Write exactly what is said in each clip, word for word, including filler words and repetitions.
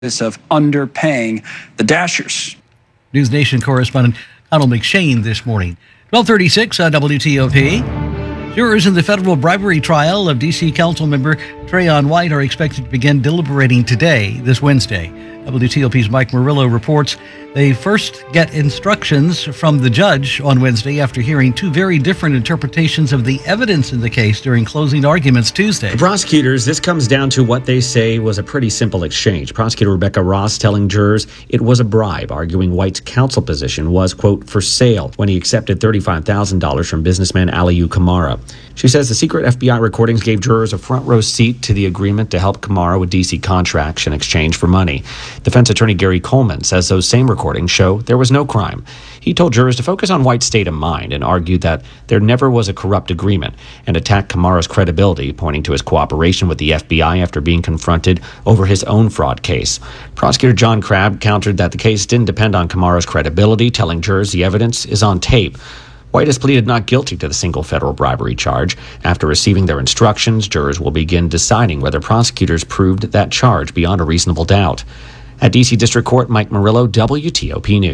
of underpaying the Dashers. News Nation correspondent Donald McShane this morning. twelve thirty-six on W T O P. Jurors in the federal bribery trial of D C Council member Trayon White are expected to begin deliberating today, this Wednesday. W T O P's Mike Murillo reports they first get instructions from the judge on Wednesday after hearing two very different interpretations of the evidence in the case during closing arguments Tuesday. For prosecutors, this comes down to what they say was a pretty simple exchange. Prosecutor Rebecca Ross telling jurors it was a bribe, arguing White's counsel position was, quote, for sale when he accepted thirty-five thousand dollars from businessman Aliyu Kamara. She says the secret F B I recordings gave jurors a front row seat to the agreement to help Kamara with D C contracts in exchange for money. Defense attorney Gary Coleman says those same recordings show there was no crime. He told jurors to focus on White's state of mind and argued that there never was a corrupt agreement and attacked Kamara's credibility, pointing to his cooperation with the F B I after being confronted over his own fraud case. Prosecutor John Crabb countered that the case didn't depend on Kamara's credibility, telling jurors the evidence is on tape. White has pleaded not guilty to the single federal bribery charge. After receiving their instructions, jurors will begin deciding whether prosecutors proved that charge beyond a reasonable doubt. At D C District Court, Mike Murillo, W T O P News.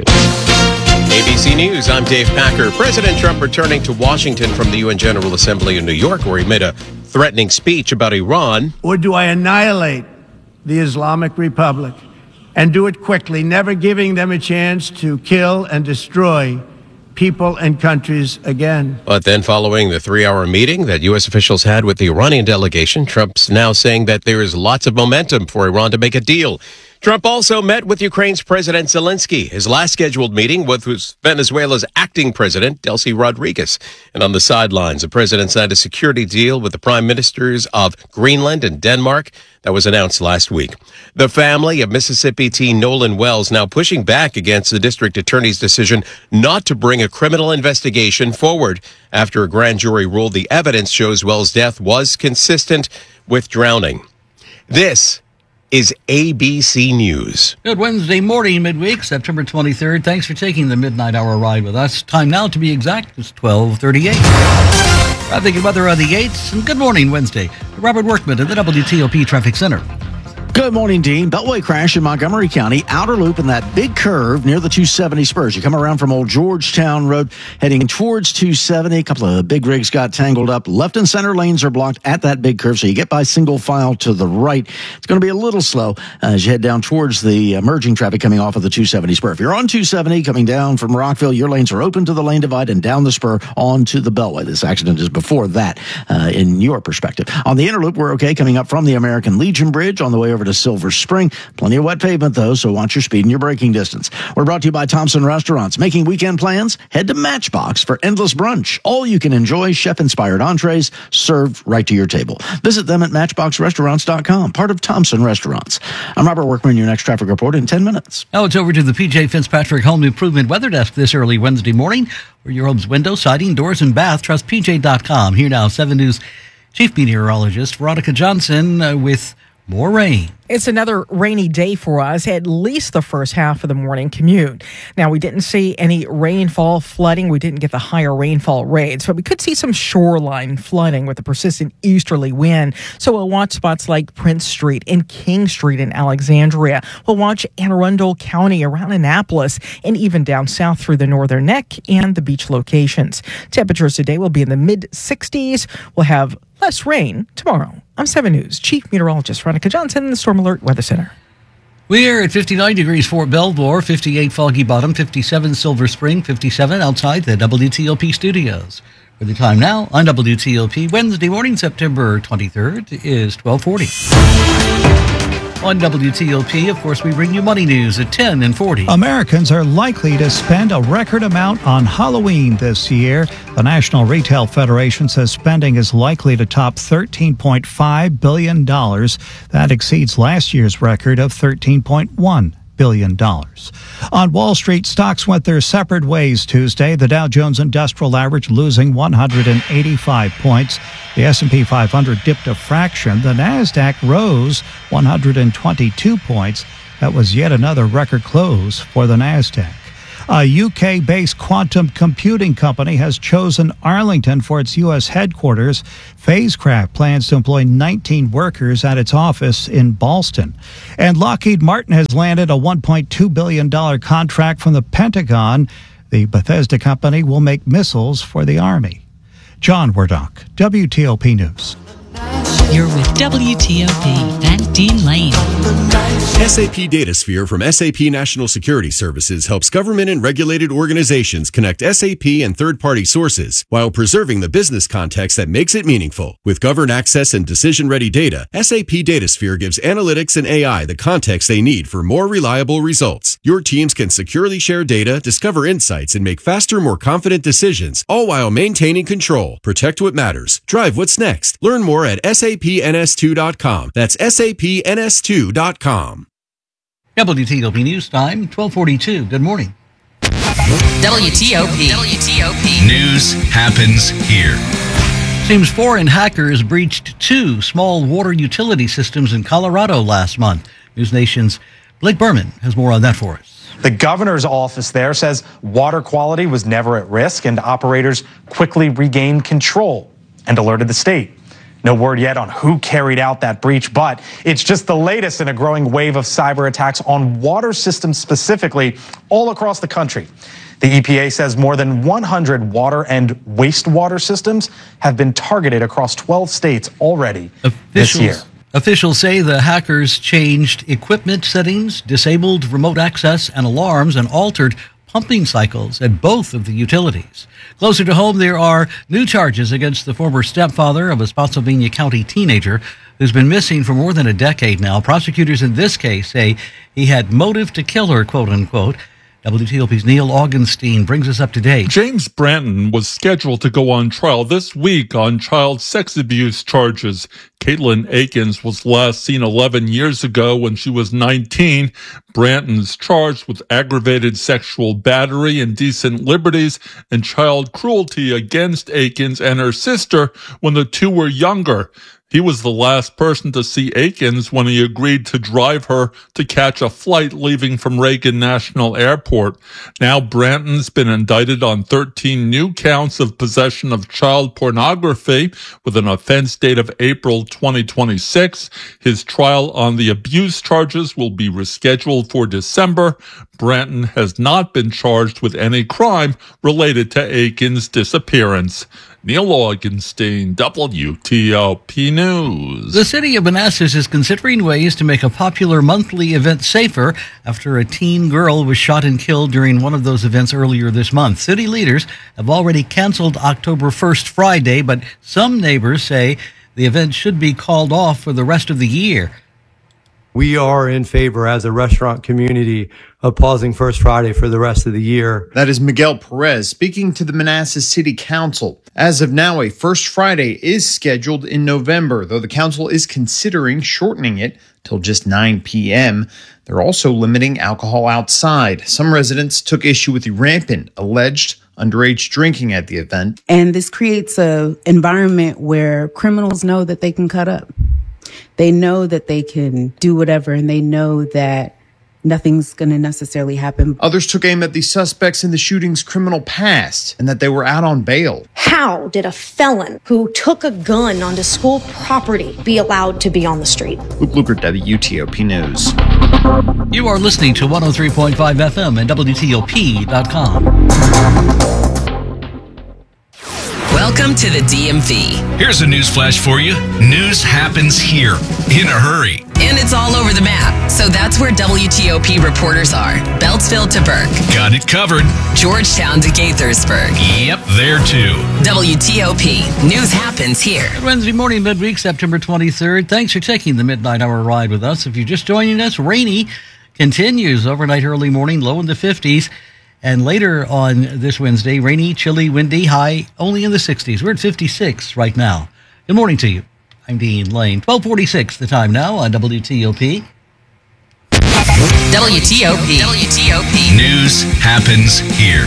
A B C News, I'm Dave Packer. President Trump returning to Washington from the U N General Assembly in New York, where he made a threatening speech about Iran. Or do I annihilate the Islamic Republic and do it quickly, never giving them a chance to kill and destroy people and countries again? But then following the three-hour meeting that U S officials had with the Iranian delegation, Trump's now saying that there is lots of momentum for Iran to make a deal. Trump also met with Ukraine's President Zelensky. His last scheduled meeting was Venezuela's acting president, Delcy Rodriguez. And on the sidelines, the president signed a security deal with the prime ministers of Greenland and Denmark that was announced last week. The family of Mississippi teen Nolan Wells now pushing back against the district attorney's decision not to bring a criminal investigation forward after a grand jury ruled the evidence shows Wells' death was consistent with drowning. This is A B C News. Good Wednesday morning, midweek, September twenty-third. Thanks for taking the midnight hour ride with us. Time now to be exact, it's twelve thirty-eight. Traffic and weather on the eights, and good morning Wednesday. Robert Workman at the W T O P Traffic Center. Good morning, Dean. Beltway crash in Montgomery County. Outer loop in that big curve near the two seventy spurs. You come around from Old Georgetown Road, heading towards two seventy. A couple of big rigs got tangled up. Left and center lanes are blocked at that big curve, so you get by single file to the right. It's going to be a little slow as you head down towards the emerging traffic coming off of the two seventy spur. If you're on two seventy coming down from Rockville, your lanes are open to the lane divide and down the spur onto the Beltway. This accident is before that uh, in your perspective. On the inner loop, we're okay coming up from the American Legion Bridge on the way over to Silver Spring. Plenty of wet pavement, though, so watch your speed and your braking distance. We're brought to you by Thompson Restaurants. Making weekend plans? Head to Matchbox for endless brunch. All you can enjoy, chef-inspired entrees served right to your table. Visit them at matchbox restaurants dot com, part of Thompson Restaurants. I'm Robert Workman, your next traffic report in ten minutes. Now it's over to the P J Fitzpatrick Home Improvement Weather Desk this early Wednesday morning. For your home's window, siding, doors, and bath, trust P J dot com. Here now, seven News Chief Meteorologist Veronica Johnson uh, with more rain. It's another rainy day for us, at least the first half of the morning commute. Now, we didn't see any rainfall flooding. We didn't get the higher rainfall rates, but we could see some shoreline flooding with a persistent easterly wind. So we'll watch spots like Prince Street and King Street in Alexandria. We'll watch Anne Arundel County around Annapolis and even down south through the Northern Neck and the beach locations. Temperatures today will be in the mid sixties. We'll have less rain tomorrow. I'm seven News Chief Meteorologist Veronica Johnson in the Storm Alert Weather Center. We're at fifty-nine degrees Fort Belvoir, fifty-eight Foggy Bottom, fifty-seven Silver Spring, fifty-seven outside the W T O P studios. For the time now on W T O P, Wednesday morning, September twenty-third, is twelve forty. On W T O P, of course, we bring you money news at ten and forty. Americans are likely to spend a record amount on Halloween this year. The National Retail Federation says spending is likely to top thirteen point five billion dollars. That exceeds last year's record of thirteen point one billion dollars. On Wall Street, stocks went their separate ways Tuesday. The Dow Jones Industrial Average losing one hundred eighty-five points. The S and P five hundred dipped a fraction. The Nasdaq rose one hundred twenty-two points. That was yet another record close for the Nasdaq. A U K-based quantum computing company has chosen Arlington for its U S headquarters. Phasecraft plans to employ nineteen workers at its office in Ballston. And Lockheed Martin has landed a one point two billion dollars contract from the Pentagon. The Bethesda company will make missiles for the Army. John Wardock, W T O P News. You're with W T O P and Dean Lane. S A P DataSphere from S A P National Security Services helps government and regulated organizations connect S A P and third-party sources while preserving the business context that makes it meaningful. With governed access and decision-ready data, S A P DataSphere gives analytics and A I the context they need for more reliable results. Your teams can securely share data, discover insights, and make faster, more confident decisions, all while maintaining control. Protect what matters. Drive what's next. Learn more at S A P N S two dot com. That's S A P N S two dot com. W T O P News Time, twelve forty-two. Good morning. W T O P. W T O P. News happens here. Seems foreign hackers breached two small water utility systems in Colorado last month. News Nation's Blake Berman has more on that for us. The governor's office there says water quality was never at risk and operators quickly regained control and alerted the state. No word yet on who carried out that breach, but it's just the latest in a growing wave of cyber attacks on water systems specifically all across the country. The E P A says more than one hundred water and wastewater systems have been targeted across twelve states already this year. Officials say the hackers changed equipment settings, disabled remote access and alarms, and altered pumping cycles at both of the utilities. Closer to home, there are new charges against the former stepfather of a Spotsylvania County teenager who's been missing for more than a decade now. Prosecutors in this case say he had motive to kill her, quote unquote. W T O P's Neil Augenstein brings us up to date. James Branton was scheduled to go on trial this week on child sex abuse charges. Caitlin Akins was last seen eleven years ago when she was nineteen. Branton's charged with aggravated sexual battery, indecent liberties, and child cruelty against Akins and her sister when the two were younger. He was the last person to see Akins when he agreed to drive her to catch a flight leaving from Reagan National Airport. Now Branton's been indicted on thirteen new counts of possession of child pornography with an offense date of April twenty twenty-six. His trial on the abuse charges will be rescheduled for December. Branton has not been charged with any crime related to Akins' disappearance. Neil Augenstein, W T O P News. The city of Manassas is considering ways to make a popular monthly event safer after a teen girl was shot and killed during one of those events earlier this month. City leaders have already canceled October first Friday, but some neighbors say the event should be called off for the rest of the year. We are in favor as a restaurant community of pausing First Friday for the rest of the year. That is Miguel Perez speaking to the Manassas City Council. As of now, a First Friday is scheduled in November, though the council is considering shortening it till just nine p.m. They're also limiting alcohol outside. Some residents took issue with the rampant alleged underage drinking at the event. And this creates an environment where criminals know that they can cut up. They know that they can do whatever, and they know that nothing's going to necessarily happen. Others took aim at the suspects in the shooting's criminal past and that they were out on bail. How did a felon who took a gun onto school property be allowed to be on the street? Luke Luker, W T O P News. You are listening to one oh three point five F M and W T O P dot com. Welcome to the D M V. Here's a news flash for you. News happens here in a hurry. And it's all over the map. So that's where W T O P reporters are. Beltsville to Burke. Got it covered. Georgetown to Gaithersburg. Yep, there too. W T O P. News happens here. Good Wednesday morning, midweek, September twenty-third. Thanks for taking the midnight hour ride with us. If you're just joining us, rainy continues overnight, early morning, low in the fifties. And later on this Wednesday, rainy, chilly, windy, high only in the sixties. We're at fifty-six right now. Good morning to you. I'm Dean Lane. twelve forty-six the time now on W T O P. W T O P. W T O P. News happens here.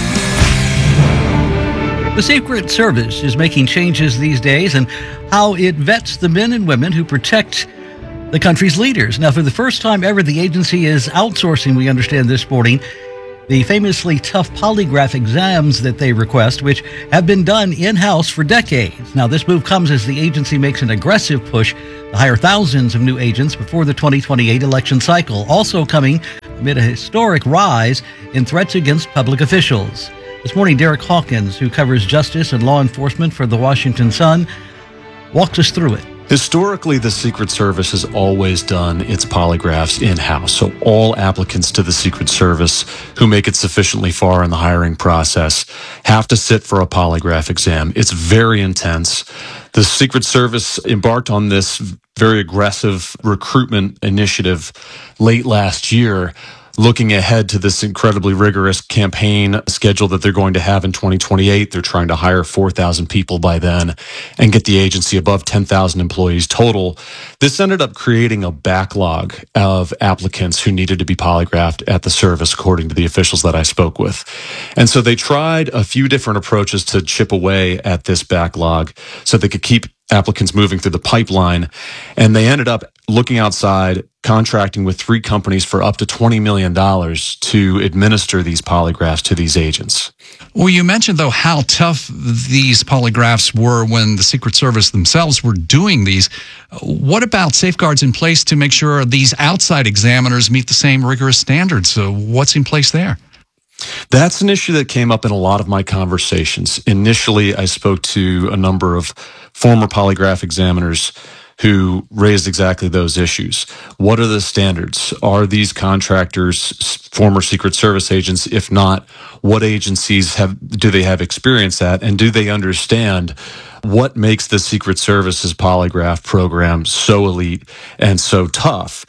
The Secret Service is making changes these days in how it vets the men and women who protect the country's leaders. Now, for the first time ever, the agency is outsourcing, we understand this morning, the famously tough polygraph exams that they request, which have been done in-house for decades. Now, this move comes as the agency makes an aggressive push to hire thousands of new agents before the twenty twenty-eight election cycle, also coming amid a historic rise in threats against public officials. This morning, Derek Hawkins, who covers justice and law enforcement for the Washington Sun, walks us through it. Historically, the Secret Service has always done its polygraphs in-house. So all applicants to the Secret Service who make it sufficiently far in the hiring process have to sit for a polygraph exam. It's very intense. The Secret Service embarked on this very aggressive recruitment initiative late last year, looking ahead to this incredibly rigorous campaign schedule that they're going to have in twenty twenty-eight. They're trying to hire four thousand people by then and get the agency above ten thousand employees total. This ended up creating a backlog of applicants who needed to be polygraphed at the service, according to the officials that I spoke with. And so they tried a few different approaches to chip away at this backlog so they could keep applicants moving through the pipeline. And they ended up looking outside, contracting with three companies for up to twenty million dollars to administer these polygraphs to these agents. Well, you mentioned, though, how tough these polygraphs were when the Secret Service themselves were doing these. What about safeguards in place to make sure these outside examiners meet the same rigorous standards? So what's in place there? That's an issue that came up in a lot of my conversations. Initially, I spoke to a number of former polygraph examiners who raised exactly those issues. What are the standards? Are these contractors former Secret Service agents? If not, what agencies have do they have experience at? And do they understand what makes the Secret Service's polygraph program so elite and so tough?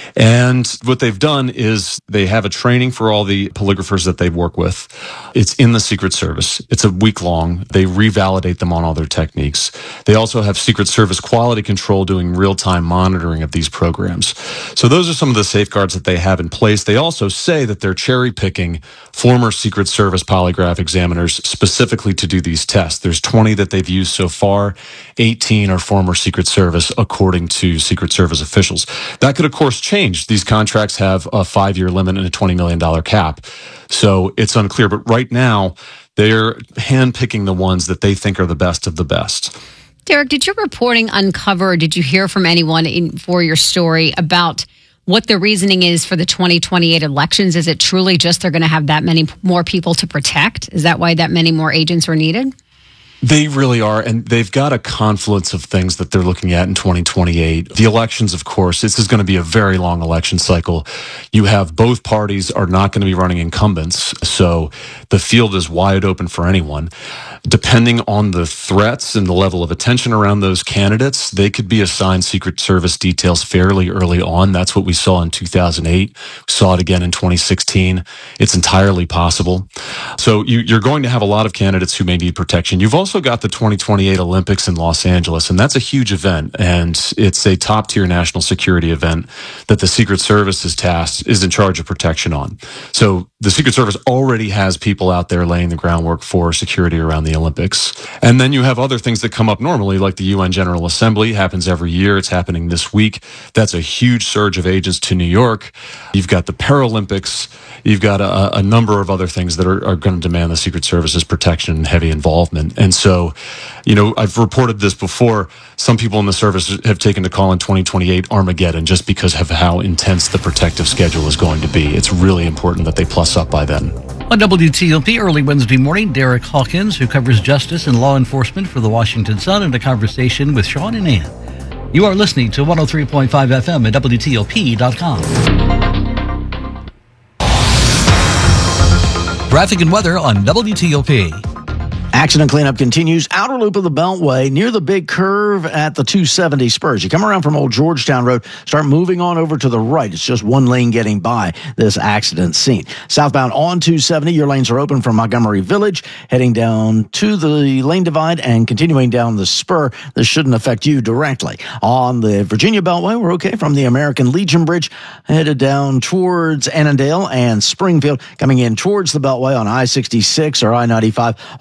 And what they've done is they have a training for all the polygraphers that they work with. It's in the Secret Service. It's a week long. They revalidate them on all their techniques. They also have Secret Service quality control doing real-time monitoring of these programs. So those are some of the safeguards that they have in place. They also say that they're cherry-picking former Secret Service polygraph examiners specifically to do these tests. There's twenty that they've used so far. eighteen are former Secret Service, according to Secret Service officials. That could, of course, change. These contracts have a five-year limit and a twenty million dollars cap. So it's unclear. But right now, they're handpicking the ones that they think are the best of the best. Derek, did your reporting uncover, or did you hear from anyone in, for your story about what the reasoning is for the twenty twenty-eight elections? Is it truly just they're going to have that many more people to protect? Is that why that many more agents are needed? They really are, and they've got a confluence of things that they're looking at in twenty twenty-eight. The elections, of course, this is going to be a very long election cycle. You have both parties are not going to be running incumbents, so the field is wide open for anyone. Depending on the threats and the level of attention around those candidates, they could be assigned Secret Service details fairly early on. That's what we saw in two thousand eight. We saw it again in twenty sixteen. It's entirely possible. So you, you're going to have a lot of candidates who may need protection. You've also got the twenty twenty-eight Olympics in Los Angeles, and that's a huge event, and it's a top-tier national security event that the Secret Service is tasked, is in charge of protection on. So the Secret Service already has people out there laying the groundwork for security around the Olympics. And then you have other things that come up normally, like the U N General Assembly. Happens every year. It's happening this week. That's a huge surge of agents to New York. You've got the Paralympics. You've got a, a number of other things that are, are going to demand the Secret Service's protection and heavy involvement. And so, you know, I've reported this before. Some people in the service have taken to call in twenty twenty-eight Armageddon just because of how intense the protective schedule is going to be. It's really important that they plus up by then. On W T O P early Wednesday morning, Derek Hawkins, who covers justice and law enforcement for the Washington Sun, in a conversation with Sean and Ann. You are listening to one oh three point five F M at W T O P dot com. Traffic and weather on W T O P. Accident cleanup continues. Outer loop of the Beltway near the big curve at the two seventy Spurs. You come around from Old Georgetown Road, start moving on over to the right. It's just one lane getting by this accident scene. Southbound on two seventy, your lanes are open from Montgomery Village, heading down to the lane divide and continuing down the spur. This shouldn't affect you directly. On the Virginia Beltway, we're okay from the American Legion Bridge, headed down towards Annandale and Springfield, coming in towards the Beltway on I sixty-six or I ninety-five. All of your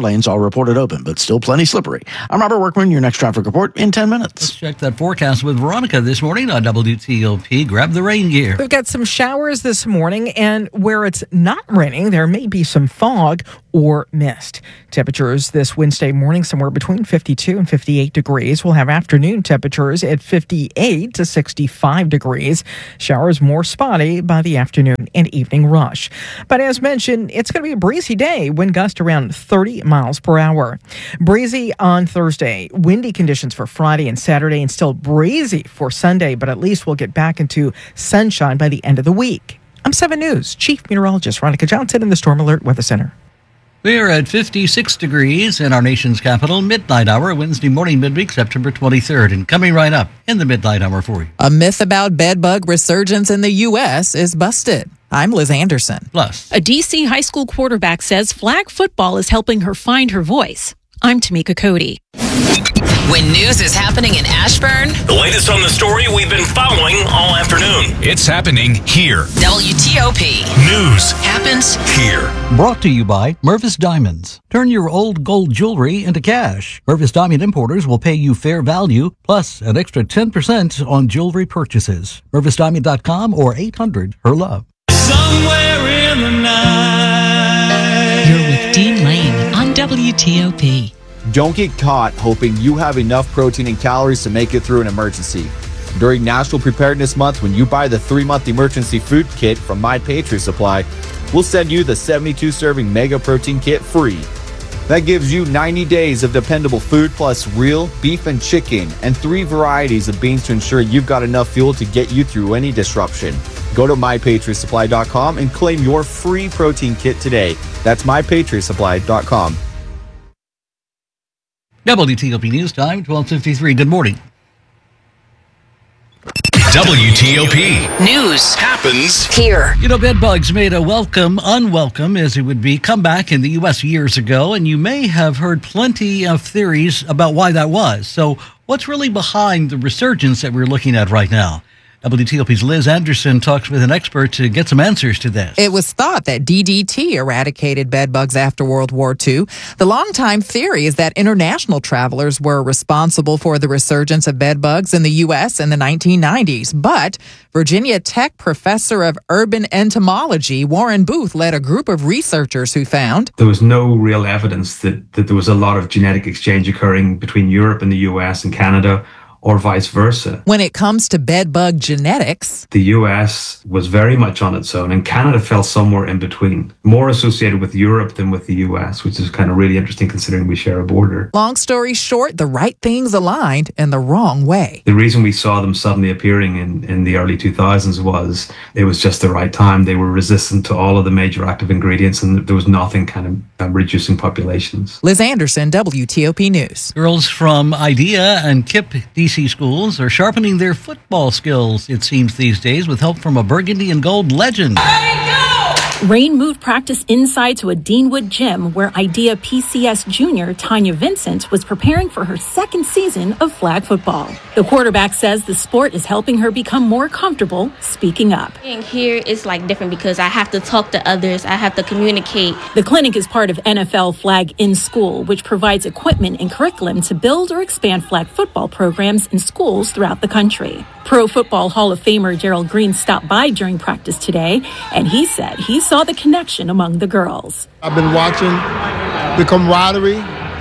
lanes are reported open, but still plenty slippery. I'm Robert Workman, your next traffic report in ten minutes. Let's check that forecast with Veronica this morning on W T O P. Grab the rain gear. We've got some showers this morning, and where it's not raining, there may be some fog or mist. Temperatures this Wednesday morning somewhere between fifty-two and fifty-eight degrees. We'll have afternoon temperatures at fifty-eight to sixty-five degrees. Showers more spotty by the afternoon and evening rush. But as mentioned, it's going to be a breezy day, wind gust around thirty miles per hour. Breezy on Thursday, windy conditions for Friday and Saturday, and still breezy for Sunday, but at least we'll get back into sunshine by the end of the week. I'm seven News Chief Meteorologist Veronica Johnson in the Storm Alert Weather Center. We're at fifty-six degrees in our nation's capital, midnight hour, Wednesday morning, midweek, September twenty-third. And coming right up in the midnight hour for you. A myth about bedbug resurgence in the U S is busted. I'm Liz Anderson. Plus, a D C high school quarterback says flag football is helping her find her voice. I'm Tamika Cody. When news is happening in Ashburn, the latest on the story we've been following all afternoon. It's happening here. W T O P News happens here. Brought to you by Mervis Diamonds. Turn your old gold jewelry into cash. Mervis Diamond Importers will pay you fair value plus an extra ten percent on jewelry purchases. Mervis Diamond dot com or eight hundred her love. Somewhere in the night. You're with Dean Lane on W T O P. Don't get caught hoping you have enough protein and calories to make it through an emergency. During National Preparedness Month, when you buy the three-month emergency food kit from My Patriot Supply, we'll send you the seventy-two serving Mega Protein Kit free. That gives you ninety days of dependable food plus real beef and chicken and three varieties of beans to ensure you've got enough fuel to get you through any disruption. Go to my patriot supply dot com and claim your free protein kit today. That's my patriot supply dot com. W T O P News Time, twelve fifty-three. Good morning. W T O P News happens here. You know, bedbugs made a welcome, unwelcome, as it would be, comeback in the U S years ago, and you may have heard plenty of theories about why that was. So what's really behind the resurgence that we're looking at right now? W T O P's Liz Anderson talks with an expert to get some answers to this. It was thought that D D T eradicated bedbugs after World War Two. The longtime theory is that international travelers were responsible for the resurgence of bedbugs in the U S in the nineteen nineties. But Virginia Tech professor of urban entomology, Warren Booth, led a group of researchers who found there was no real evidence that, that there was a lot of genetic exchange occurring between Europe and the U S and Canada, or vice versa. When it comes to bedbug genetics, the U S was very much on its own, and Canada fell somewhere in between, more associated with Europe than with the U S, which is kind of really interesting considering we share a border. Long story short, the right things aligned in the wrong way. The reason we saw them suddenly appearing in, in the early two thousands was it was just the right time. They were resistant to all of the major active ingredients, and there was nothing kind of um, reducing populations. Liz Anderson, W T O P News. Girls from IDEA and KIPP D C schools are sharpening their football skills, it seems, these days with help from a burgundy and gold legend. Rain moved practice inside to a Deanwood gym where IDEA P C S junior Tanya Vincent was preparing for her second season of flag football. The quarterback says the sport is helping her become more comfortable speaking up. Being here is like different because I have to talk to others. I have to communicate. The clinic is part of N F L Flag in School, which provides equipment and curriculum to build or expand flag football programs in schools throughout the country. Pro Football Hall of Famer Gerald Green stopped by during practice today, and he said he saw the connection among the girls. I've been watching the camaraderie,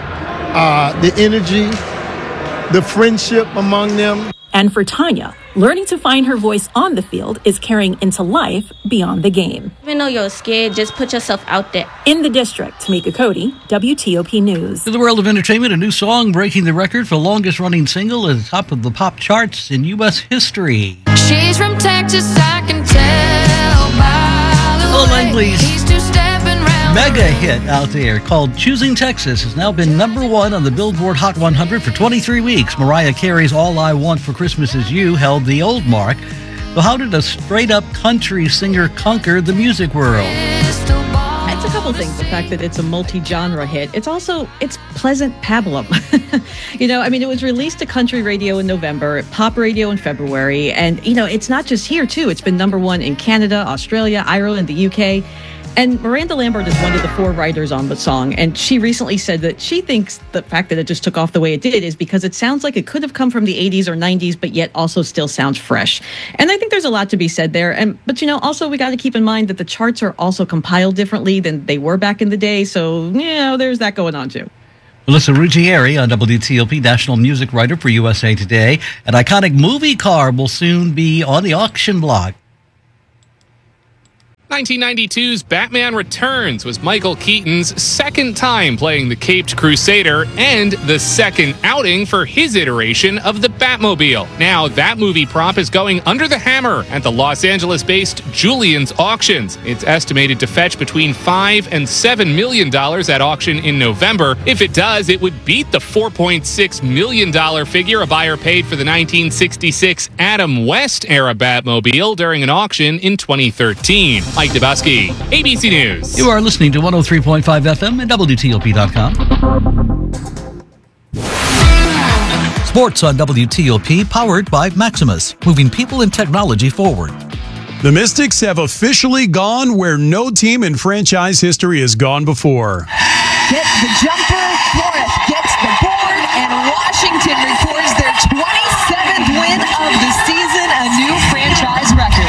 uh, the energy, the friendship among them. And for Tanya, learning to find her voice on the field is carrying into life beyond the game. Even though you're scared, just put yourself out there. In the district, Tamika Cody, W T O P News. In the world of entertainment, a new song breaking the record for longest running single at the top of the pop charts in U S history. She's from Texas, I can tell by the Hello, way Langley's he's two-stepping round. mega hit out there called Choosing Texas has now been number one on the Billboard Hot one hundred for twenty-three weeks. Mariah Carey's All I Want for Christmas Is You held the old mark. So how did a straight-up country singer conquer the music world? It's a couple things. The fact that it's a multi-genre hit. It's also, it's pleasant pablum. You know, I mean, it was released to country radio in November, pop radio in February. And, you know, it's not just here, too. It's been number one in Canada, Australia, Ireland, the U K. And Miranda Lambert is one of the four writers on the song, and she recently said that she thinks the fact that it just took off the way it did is because it sounds like it could have come from the eighties or nineties, but yet also still sounds fresh. And I think there's a lot to be said there. And but, you know, also we got to keep in mind that the charts are also compiled differently than they were back in the day. So, you know, there's that going on, too. Melissa Ruggieri on W T O P, national music writer for U S A Today. An iconic movie car will soon be on the auction block. nineteen ninety-two's Batman Returns was Michael Keaton's second time playing the Caped Crusader and the second outing for his iteration of the Batmobile. Now, that movie prop is going under the hammer at the Los Angeles-based Julien's Auctions. It's estimated to fetch between five and seven million dollars at auction in November. If it does, it would beat the four point six million dollars figure a buyer paid for the nineteen sixty-six Adam West era Batmobile during an auction in twenty thirteen. Mike Dubowski, A B C News. You are listening to one oh three point five F M and W T O P dot com. Sports on W T O P, powered by Maximus, moving people and technology forward. The Mystics have officially gone where no team in franchise history has gone before. Get the jumper, Flores gets the board, and Washington records their twenty-seventh win of the season, a new franchise record.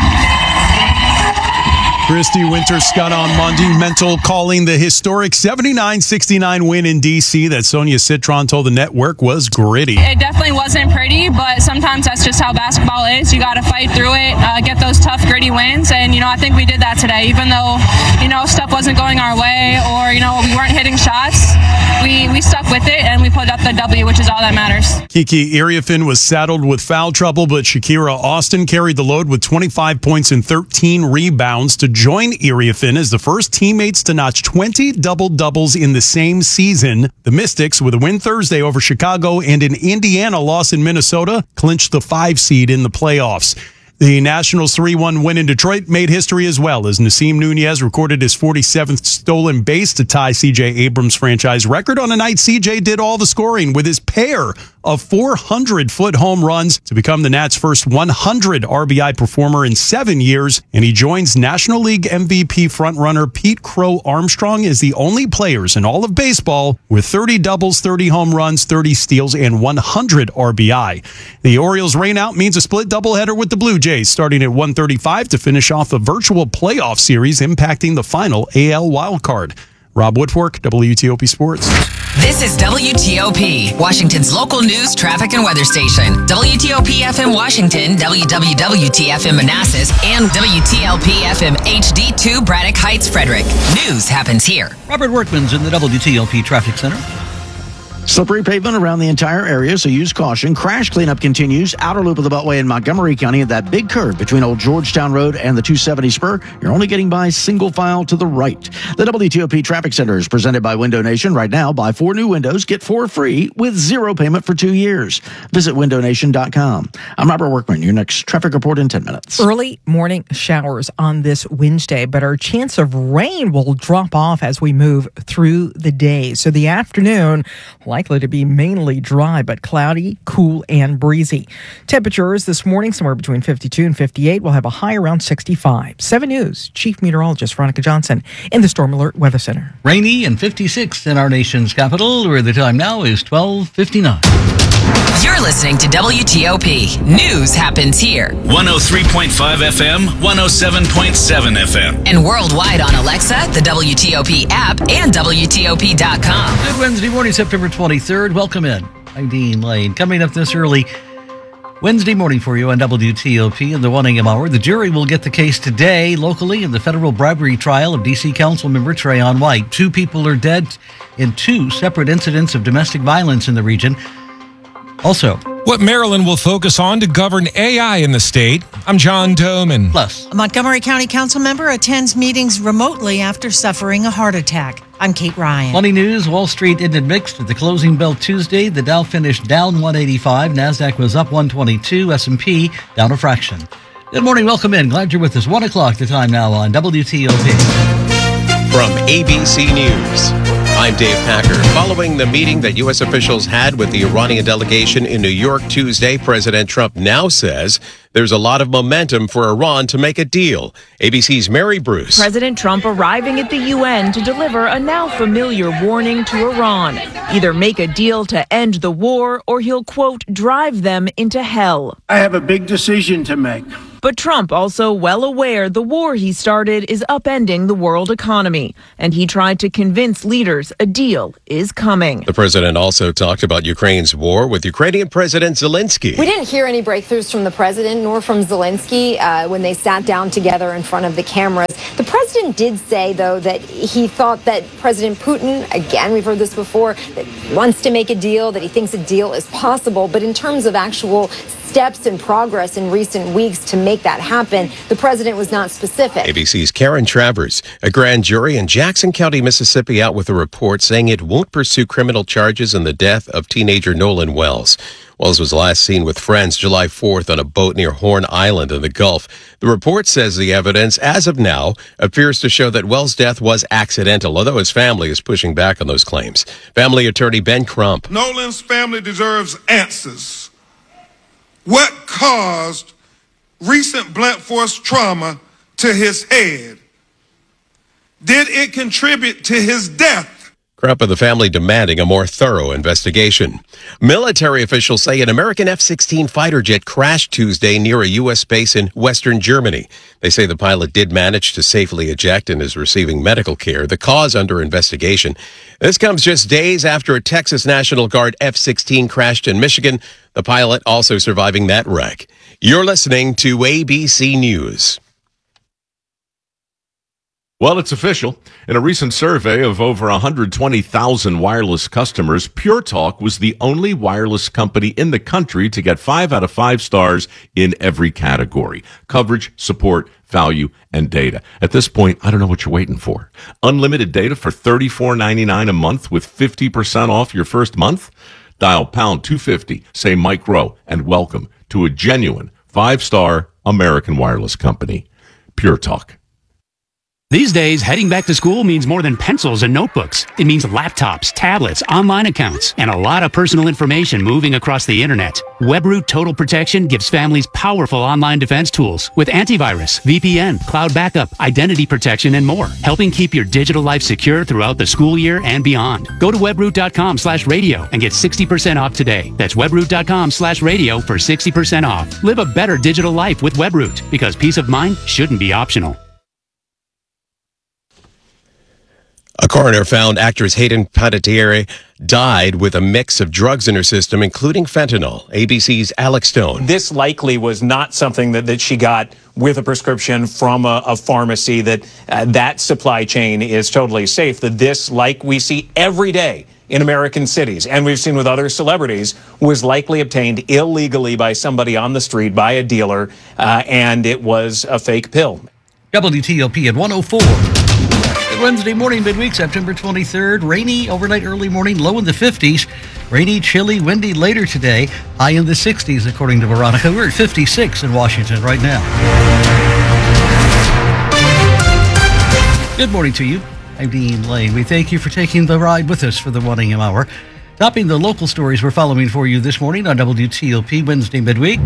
Christy Winter-Scott on Monumental calling the historic seventy-nine sixty-nine win in D C that Sonia Citron told the network was gritty. It definitely wasn't pretty, but sometimes that's just how basketball is. You got to fight through it, uh, get those tough, gritty wins, and, you know, I think we did that today. Even though, you know, stuff wasn't going our way or, you know, we weren't hitting shots, we, we stuck with it, and we put up the W, which is all that matters. Kiki Iriefin was saddled with foul trouble, but Shakira Austin carried the load with twenty-five points and thirteen rebounds to join Iriefin as the first teammates to notch twenty double-doubles in the same season. The Mystics, with a win Thursday over Chicago and an Indiana loss in Minnesota, clinched the five seed in the playoffs. The Nationals' three one win in Detroit made history as well, as Nasim Nunez recorded his forty-seventh stolen base to tie C J Abrams' franchise record on a night C J did all the scoring with his pair of four hundred foot home runs to become the Nats' first one hundred R B I performer in seven years, and he joins National League M V P frontrunner Pete Crow Armstrong as the only players in all of baseball with thirty doubles, thirty home runs, thirty steals, and one hundred R B I. The Orioles' rainout means a split doubleheader with the Blue Jays starting at one thirty-five to finish off a virtual playoff series impacting the final A L wildcard. Rob Woodfork, W T O P Sports. This is W T O P, Washington's local news, traffic, and weather station. W T O P F M Washington, W W W T F M Manassas, and W T L P F M H D two Braddock Heights, Frederick. News happens here. Robert Workman's in the W T O P Traffic Center. Slippery pavement around the entire area, so use caution. Crash cleanup continues. Outer loop of the Beltway in Montgomery County at that big curve between Old Georgetown Road and the two seventy spur. You're only getting by single file to the right. The W T O P Traffic Center is presented by Window Nation. Right now, buy four new windows, get four free with zero payment for two years. Visit window nation dot com. I'm Robert Workman. Your next traffic report in ten minutes. Early morning showers on this Wednesday, but our chance of rain will drop off as we move through the day. So the afternoon likely to be mainly dry, but cloudy, cool, and breezy. Temperatures this morning somewhere between fifty-two and fifty-eight. We'll have a high around sixty-five. seven News Chief Meteorologist Veronica Johnson in the Storm Alert Weather Center. Rainy and fifty-six in our nation's capital, where the time now is twelve fifty-nine. You're listening to W T O P. News happens here. one oh three point five F M, one oh seven point seven F M. And worldwide on Alexa, the W T O P app, and W T O P dot com. Good Wednesday morning, September twenty-third. Welcome in. I'm Dean Lane. Coming up this early Wednesday morning for you on W T O P in the one a.m. hour. The jury will get the case today locally in the federal bribery trial of D C Council member Trayon White. Two people are dead in two separate incidents of domestic violence in the region. Also, what Maryland will focus on to govern A I in the state. I'm John Doman. Plus, a Montgomery County Council member attends meetings remotely after suffering a heart attack. I'm Kate Ryan. Money news, Wall Street ended mixed at the closing bell Tuesday. The Dow finished down one eighty-five. NASDAQ was up one twenty-two. S and P down a fraction. Good morning. Welcome in. Glad you're with us. one o'clock the time now on W T O P. From A B C News, I'm Dave Packer. Following the meeting that U S officials had with the Iranian delegation in New York Tuesday, President Trump now says there's a lot of momentum for Iran to make a deal. A B C's Mary Bruce. President Trump arriving at the U N to deliver a now familiar warning to Iran. Either make a deal to end the war or he'll, quote, drive them into hell. I have a big decision to make. But Trump also well aware the war he started is upending the world economy, and he tried to convince leaders a deal is coming. The president also talked about Ukraine's war with Ukrainian President Zelensky. We didn't hear any breakthroughs from the president nor from Zelensky uh, when they sat down together in front of the cameras. The president did say, though, that he thought that President Putin, again, we've heard this before, that he wants to make a deal, that he thinks a deal is possible. But in terms of actual steps and progress in recent weeks to make that happen, the president was not specific. A B C's Karen Travers. A grand jury in Jackson County, Mississippi, out with a report saying it won't pursue criminal charges in the death of teenager Nolan Wells. Wells was last seen with friends July fourth on a boat near Horn Island in the Gulf. The report says the evidence, as of now, appears to show that Wells' death was accidental, although his family is pushing back on those claims. Family attorney Ben Crump. Nolan's family deserves answers. What caused recent blunt force trauma to his head? Did it contribute to his death? Crump and the family demanding a more thorough investigation. Military officials say an American F sixteen fighter jet crashed Tuesday near a U S base in western Germany. They say the pilot did manage to safely eject and is receiving medical care. The cause under investigation. This comes just days after a Texas National Guard F sixteen crashed in Michigan. The pilot also surviving that wreck. You're listening to A B C News. Well, it's official. In a recent survey of over one hundred twenty thousand wireless customers, Pure Talk was the only wireless company in the country to get five out of five stars in every category: coverage, support, value, and data. At this point, I don't know what you're waiting for. Unlimited data for thirty-four ninety-nine a month with fifty percent off your first month? Dial pound two fifty, say Mike Rowe, and welcome to a genuine five-star American wireless company. Pure Talk. These days, heading back to school means more than pencils and notebooks. It means laptops, tablets, online accounts, and a lot of personal information moving across the internet. WebRoot Total Protection gives families powerful online defense tools with antivirus, V P N, cloud backup, identity protection, and more, helping keep your digital life secure throughout the school year and beyond. Go to webroot.com slash radio and get sixty percent off today. That's webroot.com slash radio for sixty percent off. Live a better digital life with WebRoot, because peace of mind shouldn't be optional. A coroner found actress Hayden Panettiere died with a mix of drugs in her system, including fentanyl. A B C's Alex Stone. This likely was not something that, that she got with a prescription from a, a pharmacy, that uh, that supply chain is totally safe, that this, like we see every day in American cities, and we've seen with other celebrities, was likely obtained illegally by somebody on the street, by a dealer, uh, and it was a fake pill. W T O P at one oh four. Wednesday morning, midweek, September twenty-third. Rainy overnight, early morning, low in the fifties. Rainy, chilly, windy later today. High in the sixties, according to Veronica. We're at fifty-six in Washington right now. Good morning to you. I'm Dean Lane. We thank you for taking the ride with us for the one a.m. hour. Topping the local stories we're following for you this morning on W T O P Wednesday midweek.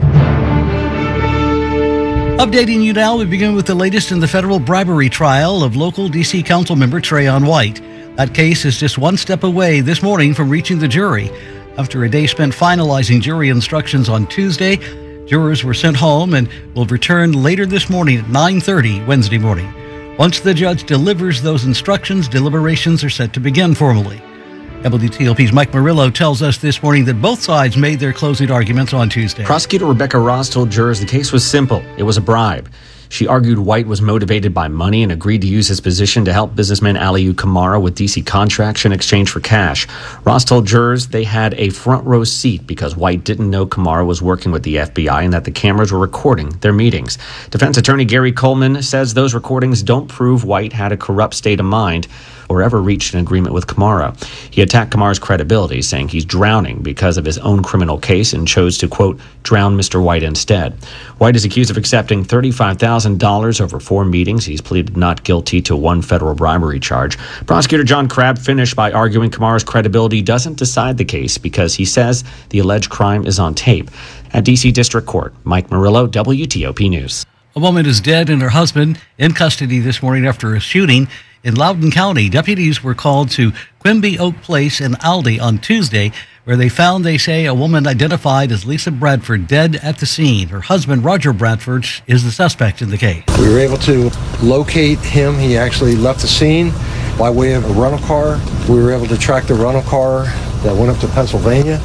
Updating you now, we begin with the latest in the federal bribery trial of local D C council member Trayon White. That case is just one step away this morning from reaching the jury. After a day spent finalizing jury instructions on Tuesday, jurors were sent home and will return later this morning at nine thirty Wednesday morning. Once the judge delivers those instructions, deliberations are set to begin formally. W T O P's Mike Murillo tells us this morning that both sides made their closing arguments on Tuesday. Prosecutor Rebecca Ross told jurors the case was simple. It was a bribe. She argued White was motivated by money and agreed to use his position to help businessman Aliu Kamara with D C contracts in exchange for cash. Ross told jurors they had a front row seat because White didn't know Kamara was working with the F B I and that the cameras were recording their meetings. Defense attorney Gary Coleman says those recordings don't prove White had a corrupt state of mind or ever reached an agreement with Kamara. He attacked Kamara's credibility, saying he's drowning because of his own criminal case and chose to, quote, drown Mister White instead. White is accused of accepting thirty-five thousand thousand dollars over four meetings. He's pleaded not guilty to one federal bribery charge. Prosecutor John Crabb finished by arguing Kamara's credibility doesn't decide the case because he says the alleged crime is on tape. At D C District Court, Mike Murillo, W T O P News. A woman is dead and her husband in custody this morning after a shooting in Loudoun County. Deputies were called to Quimby Oak Place in Aldie on Tuesday, where they found, they say, a woman identified as Lisa Bradford dead at the scene. Her husband, Roger Bradford, is the suspect in the case. We were able to locate him. He actually left the scene by way of a rental car. We were able to track the rental car that went up to Pennsylvania.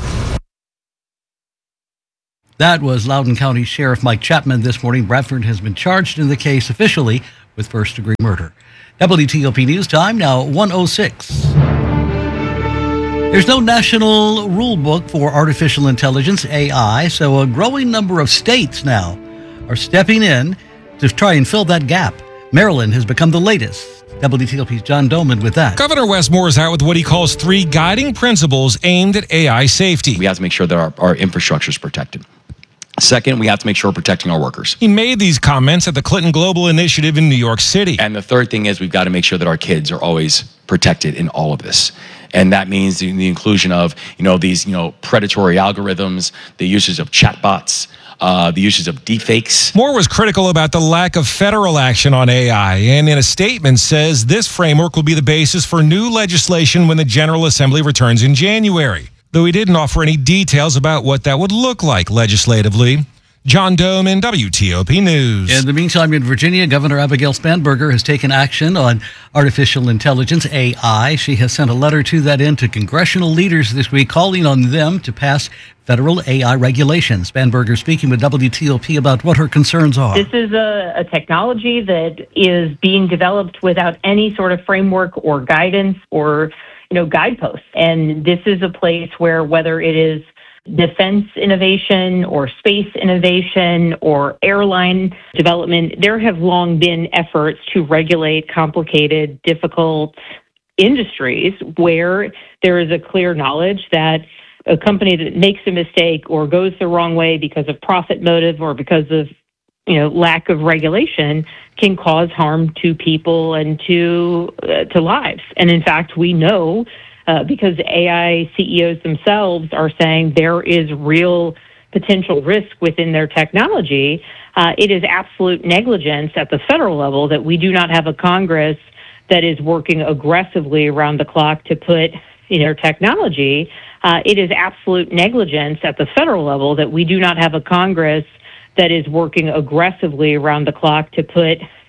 That was Loudoun County Sheriff Mike Chapman this morning. Bradford has been charged in the case officially with first-degree murder. W T O P News Time, now one oh six. There's no national rule book for artificial intelligence, A I, so a growing number of states now are stepping in to try and fill that gap. Maryland has become the latest. W T O P's John Doman with that. Governor Wes Moore is out with what he calls three guiding principles aimed at A I safety. We have to make sure that our, our infrastructure is protected. Second, we have to make sure we're protecting our workers. He made these comments at the Clinton Global Initiative in New York City. And the third thing is we've got to make sure that our kids are always protected in all of this. And that means the, the inclusion of, you know, these, you know, predatory algorithms, the usage of chatbots, uh, the usage of deepfakes. Moore was critical about the lack of federal action on A I, and in a statement says this framework will be the basis for new legislation when the General Assembly returns in January, though he didn't offer any details about what that would look like legislatively. John Doman, W T O P News. In the meantime, in Virginia, Governor Abigail Spanberger has taken action on artificial intelligence, A I. She has sent a letter to that end to congressional leaders this week, calling on them to pass federal A I regulations. Spanberger speaking with W T O P about what her concerns are. This is a, a technology that is being developed without any sort of framework or guidance or, you know, guideposts. And this is a place where, whether it is defense innovation or space innovation or airline development, there have long been efforts to regulate complicated, difficult industries where there is a clear knowledge that a company that makes a mistake or goes the wrong way because of profit motive or because of, you know, lack of regulation can cause harm to people and to uh, to lives. And in fact, we know Uh, because A I C E Os themselves are saying there is real potential risk within their technology. Uh, it is absolute negligence at the federal level that we do not have a Congress that is working aggressively around the clock to put in their technology. Uh, it is absolute negligence at the federal level that we do not have a Congress that is working aggressively around the clock to put